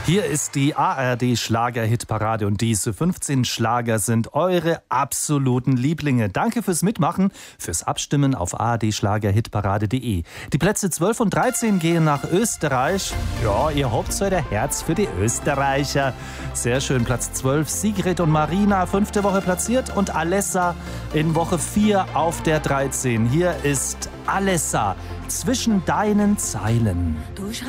Hier ist die ARD-Schlager-Hitparade und diese 15 Schlager sind eure absoluten Lieblinge. Danke fürs Mitmachen, fürs Abstimmen auf ardschlagerhitparade.de. Die Plätze 12 und 13 gehen nach Österreich. Ja, ihr habt heute Herz für die Österreicher. Sehr schön, Platz 12 Sigrid und Marina, 5. Woche platziert und Alessa in Woche 4 auf der 13. Hier ist Alessa, zwischen deinen Zeilen. Du